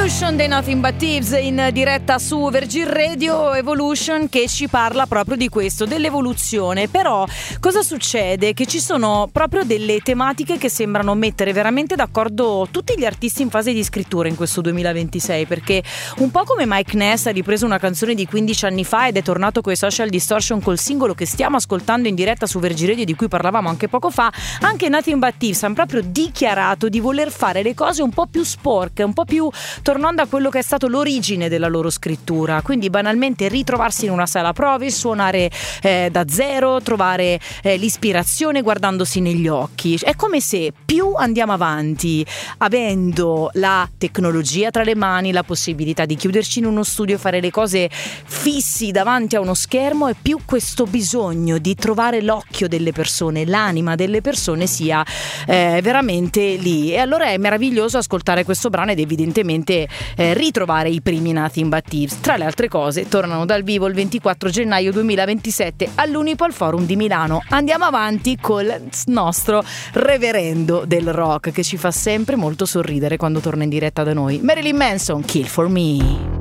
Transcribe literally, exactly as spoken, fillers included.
Evolution dei Nothing But Thieves in diretta su Virgin Radio. Evolution che ci parla proprio di questo, dell'evoluzione. Però cosa succede? Che ci sono proprio delle tematiche che sembrano mettere veramente d'accordo tutti gli artisti in fase di scrittura in questo duemilaventisei, perché un po' come Mike Ness ha ripreso una canzone di quindici anni fa ed è tornato con i Social Distortion col singolo che stiamo ascoltando in diretta su Virgin Radio, di cui parlavamo anche poco fa, anche Nothing But Thieves hanno proprio dichiarato di voler fare le cose un po' più sporche, un po' più tornando a quello che è stato l'origine della loro scrittura, quindi banalmente ritrovarsi in una sala prove, suonare eh, da zero, trovare eh, l'ispirazione guardandosi negli occhi. È come se più andiamo avanti avendo la tecnologia tra le mani, la possibilità di chiuderci in uno studio e fare le cose fissi davanti a uno schermo, e più questo bisogno di trovare l'occhio delle persone, l'anima delle persone sia eh, veramente lì. E allora è meraviglioso ascoltare questo brano ed evidentemente eh, ritrovare i primi Nothing But Thieves. Tra le altre cose tornano dal vivo il ventiquattro gennaio duemilaventisette all'Unipol Forum di Milano. Andiamo avanti col nostro reverendo del rock che ci fa sempre molto sorridere quando torna in diretta da noi, Marilyn Manson, Kill For Me.